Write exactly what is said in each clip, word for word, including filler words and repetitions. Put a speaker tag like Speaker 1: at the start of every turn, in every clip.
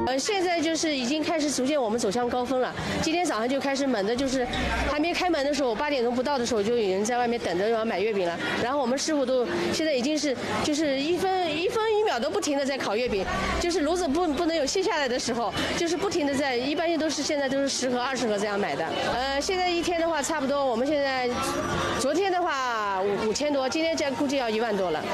Speaker 1: 呃，现在就是已经开始逐渐我们走向高峰了。今天早上就开始猛的，就是还没开门的时候，八点钟不到的时候就有人在外面等着要买月饼了。然后我们师傅都现在已经是就是一分一分一秒都不停的在烤月饼，就是炉子不不能有卸下来的时候，就是不停的在，一般都是现在都是十盒二十盒这样买的。呃，现在一天的话差不多，我们现在昨天的话五五千多，今天这估计要一万多了。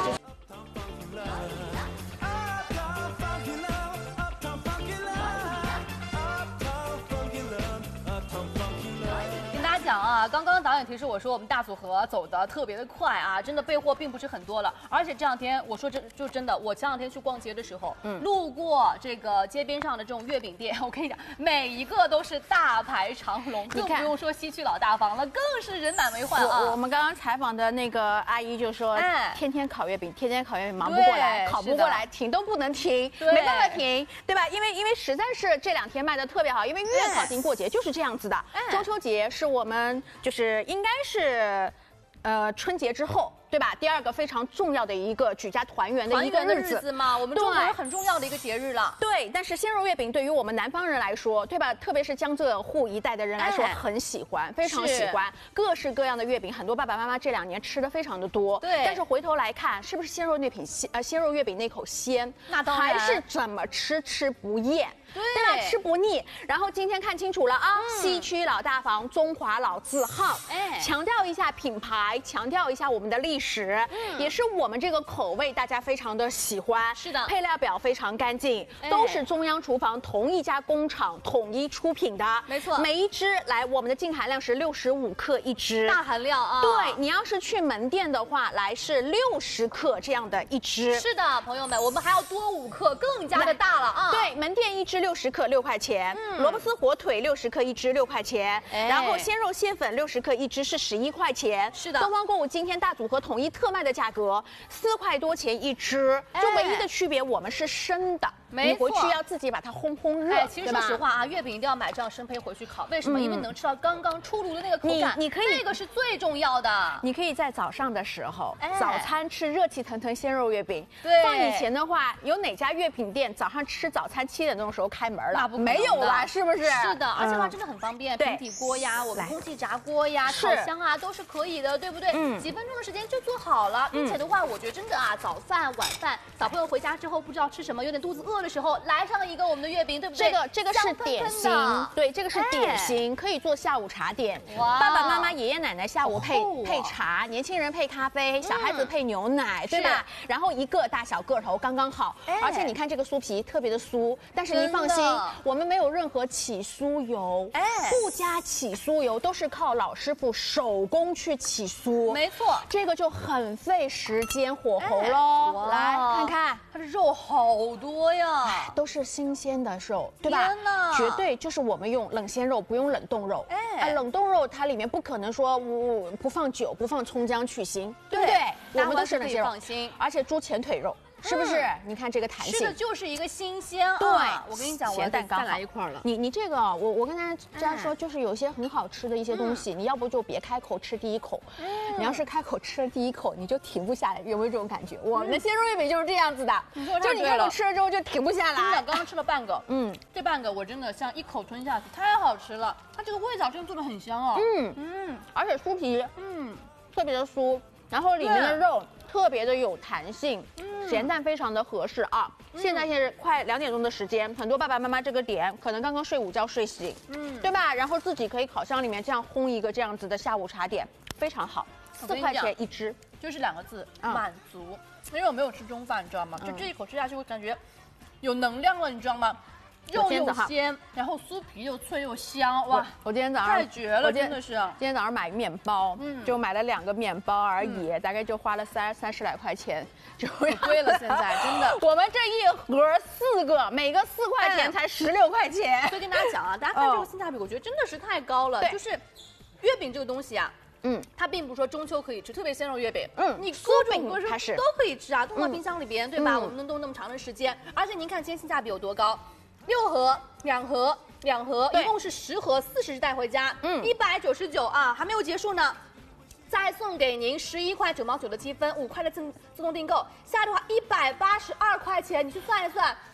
Speaker 2: 讲啊，刚刚导演提示我说我们大组合走的特别的快啊，真的备货并不是很多了。而且这两天我说真就真的，我前两天去逛街的时候，嗯，路过这个街边上的这种月饼店，我跟你讲，每一个都是大排长龙，更不用说西区老大房了，更是人满为患啊。
Speaker 3: 我, 我们刚刚采访的那个阿姨就说，哎，天天烤月饼，天天烤月饼，忙不过来，烤不过来，停都不能停，没办法停，对吧？因为因为实在是这两天卖的特别好，因为越靠近过节就是这样子的。中秋节是我们。 就是应该是，呃，春节之后，对吧？第二个非常重要的一个举家团圆的一个日子,
Speaker 2: 日子嘛，我们中国人很重要的一个节日了。
Speaker 3: 对，但是鲜肉月饼对于我们南方人来说，对吧？特别是江浙沪一带的人来说，哎、很喜欢，非常喜欢各式各样的月饼。很多爸爸妈妈这两年吃的非常的多。对。但是回头来看，是不是鲜肉月饼鲜呃鲜肉月饼那口鲜？
Speaker 2: 那当然。
Speaker 3: 还是怎么吃吃不厌。 对, 对吧？吃不腻。然后今天看清楚了啊，嗯、西区老大房，中华老字号，哎，强调一下品牌，强调一下我们的历史，嗯、也是我们这个口味大家非常的喜欢。是的，配料表非常干净，哎、都是中央厨房同一家工厂统一出品的。没错，每一支来我们的净含量是六十五克一支，
Speaker 2: 大含量啊。
Speaker 3: 对，你要是去门店的话，来是六十克这样的一支。
Speaker 2: 是的，朋友们，我们还要多五克，更加的大了啊。
Speaker 3: 对，门店一支。 六十克六块钱，嗯、萝卜丝火腿六十克一支六块钱，哎、然后鲜肉蟹粉六十克一支是十一块钱。是的，东方购物今天大组合统一特卖的价格四块多钱一支，哎、就唯一的区别我们是生的，你回去要自己把它烘烘热。哎，
Speaker 2: 其实说实话啊，月饼一定要买这样生胚回去烤，为什么？嗯、因为你能吃到刚刚出炉的那个口感，
Speaker 3: 你你可以，
Speaker 2: 这个是最重要的。
Speaker 3: 你可以在早上的时候，哎、早餐吃热气腾腾鲜肉月饼。对，放以前的话，有哪家月饼店早上吃早餐七点钟的时候开门了？那不没有了，是不是？
Speaker 2: 是的，而且它真的很方便，平底锅呀，我们空气炸锅呀、烤箱啊都是可以的，对不对？嗯，几分钟的时间就做好了，并且的话，我觉得真的啊，早饭、晚饭，小朋友回家之后不知道吃什么，有点肚子饿的时候，来上一个我们的月饼，对不对？
Speaker 3: 这个这个是点心，对，这个是点心，可以做下午茶点。哇，爸爸妈妈、爷爷奶奶下午配配茶，年轻人配咖啡，小孩子配牛奶，对吧？然后一个大小个头刚刚好，而且你看这个酥皮特别的酥，但是你放心。 我们没有任何起酥油，哎，不加起酥油，都是靠老师傅手工去起酥。没错，这个就很费时间火候喽。来看看，
Speaker 2: 它的肉好多呀，
Speaker 3: 都是新鲜的肉，对吧？天哪，绝对就是我们用冷鲜肉，不用冷冻肉。哎，冷冻肉它里面不可能说我不放酒、不放葱姜去腥，对不对？我们都是冷鲜肉，放心。而且猪前腿肉。 是不是？嗯、你看这个弹性，
Speaker 2: 吃的就是一个新鲜。对，
Speaker 3: 啊、
Speaker 2: 我跟你讲，我蛋糕再来一块了。
Speaker 3: 你你这个，我我跟大家说，就是有些很好吃的一些东西，嗯、你要不就别开口吃第一口，嗯、你要是开口吃了第一口，你就停不下来，有没有这种感觉？我们的鲜肉月饼就是这样子的，嗯、就你开口吃了之后就停不下来。
Speaker 2: 真的，刚刚吃了半个，嗯，这半个我真的像一口吞下去，太好吃了。它这个味道真的做的很香哦。嗯
Speaker 3: 嗯，而且酥皮，嗯，特别的酥，然后里面的肉。 特别的有弹性，嗯、咸淡非常的合适啊！嗯、现在是快两点钟的时间，很多爸爸妈妈这个点可能刚刚睡午觉睡醒，嗯，对吧？然后自己可以烤箱里面这样烘一个这样子的下午茶点，非常好，四块钱一支，
Speaker 2: 就是两个字，嗯、满足。因为我没有吃中饭，你知道吗？嗯、就这一口吃下去，我感觉有能量了，你知道吗？ 肉又鲜，然后酥皮又脆又香，哇！
Speaker 3: 我今天早上
Speaker 2: 太绝了，真的是。
Speaker 3: 今天早上买面包，嗯，就买了两个面包而已，大概就花了三三十来块钱，就
Speaker 2: 贵了。现在真的，
Speaker 3: 我们这一盒四个，每个四块钱才十六块钱。
Speaker 2: 所以跟大家讲啊，大家看这个性价比，我觉得真的是太高了。就是月饼这个东西啊。 嗯，它并不是说中秋可以吃，特别鲜肉月饼，嗯，你各种各种都可以吃啊，冻到冰箱里边，对吧？我们能冻那么长的时间，而且您看今天性价比有多高，六盒、两盒、两盒，一共是十盒，四十带回家，嗯，一百九十九啊，还没有结束呢。 再送给您十一块九毛九的积分，五块的自自动订购，下来的话一百八十二块钱，你去算一算，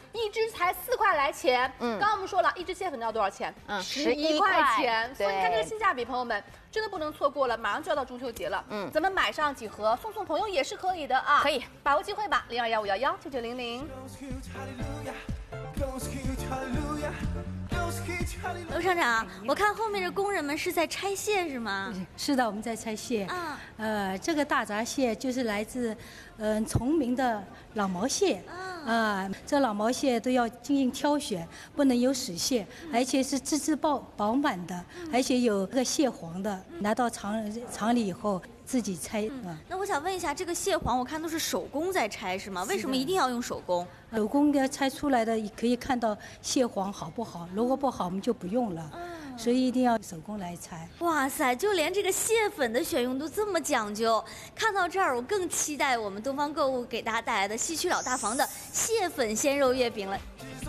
Speaker 2: 一只才四块来钱。嗯，刚刚我们说了，一只蟹粉要多少钱？
Speaker 3: 嗯，
Speaker 2: 十一块钱。所以你看这个性价比，朋友们真的不能错过了，马上就要到中秋节了。嗯，咱们买上几盒送送朋友也是可以的啊。
Speaker 3: 可以，
Speaker 2: 把握机会吧，零二幺五幺幺九九零零。
Speaker 4: 刘厂长，我看后面的工人们是在拆蟹是吗？
Speaker 5: 是的，我们在拆蟹。啊，呃，这个大闸蟹就是来自，嗯、呃，崇明的老毛蟹。啊，呃，这老毛蟹都要进行挑选，不能有死蟹，嗯、而且是滋滋饱饱满的，嗯、而且有个蟹黄的。嗯、拿到厂厂里以后自己拆。嗯
Speaker 4: 嗯、那我想问一下，这个蟹黄我看都是手工在拆是吗？为什么一定要用手工？
Speaker 5: 手工的拆出来的可以看到蟹黄好不好，如果不好我们就不用了。嗯，所以一定要手工来拆。
Speaker 4: 哇塞，就连这个蟹粉的选用都这么讲究。看到这儿，我更期待我们东方购物给大家带来的西区老大房的蟹粉鲜肉月饼了。